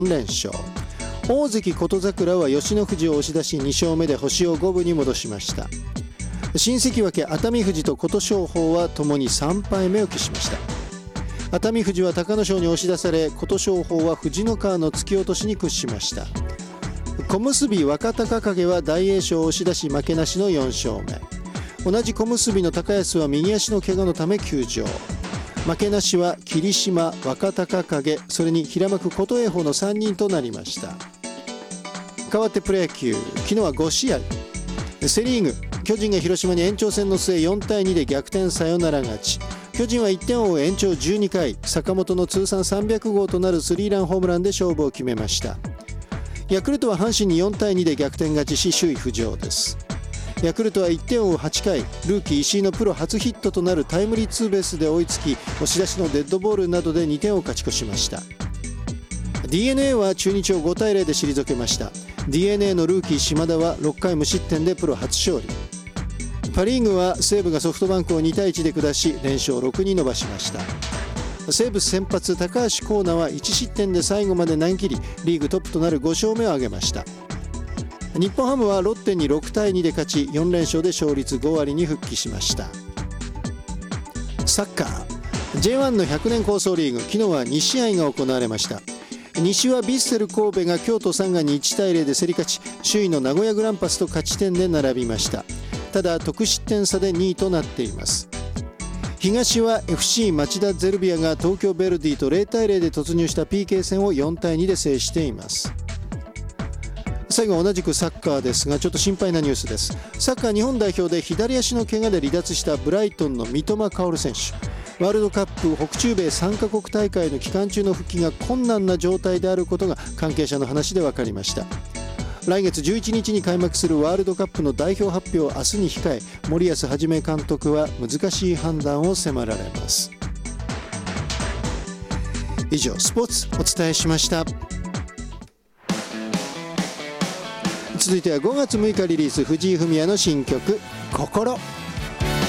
連勝。大関琴櫻は吉野富士を押し出し2勝目で星を五分に戻しました。新関脇熱海富士と琴勝峰はともに3敗目を喫しました。熱海富士は隆の勝に押し出され、琴勝峰は藤の川の突き落としに屈しました。小結若隆景は大栄翔を押し出し負けなしの4勝目。同じ小結の高安は右足の怪我のため休場。負けなしは霧島、若隆景、それに平幕琴恵光の3人となりました。変わってプロ野球、昨日は5試合。セリーグ、巨人が広島に延長戦の末4対2で逆転サヨナラ勝ち。巨人は1点を追う延長12回、坂本の通算300号となるスリーランホームランで勝負を決めました。ヤクルトは阪神に4対2で逆転勝ちし首位浮上です。ヤクルトは1点を追う8回、ルーキー石井のプロ初ヒットとなるタイムリーツーベースで追いつき、押し出しのデッドボールなどで2点を勝ち越しました。 DNA は中日を5対0で退けました。 DNA のルーキー島田は6回無失点でプロ初勝利。パ・リーグは西武がソフトバンクを2対1で下し連勝6に伸ばしました。西武先発高橋光成は1失点で最後まで投げ切り、リーグトップとなる5勝目を挙げました。日本ハムはロッテに6対2で勝ち4連勝で勝率5割に復帰しました。サッカー J1 の100年構想リーグ、昨日は2試合が行われました。西はヴィッセル神戸が京都サンガに1対0で競り勝ち、首位の名古屋グランパスと勝ち点で並びました。ただ得失点差で2位となっています。東は FC 町田ゼルビアが東京ヴェルディと0対0で突入した PK 戦を4対2で制しています。最後は同じくサッカーですが、ちょっと心配なニュースです。サッカー日本代表で左足の怪我で離脱したブライトンの三笘薫選手、ワールドカップ北中米3カ国大会の期間中の復帰が困難な状態であることが関係者の話で分かりました。来月11日に開幕するワールドカップの代表発表を明日に控え、森保一監督は難しい判断を迫られます。以上、スポーツお伝えしました。続いては5月6日リリース、藤井フミヤの新曲「心」。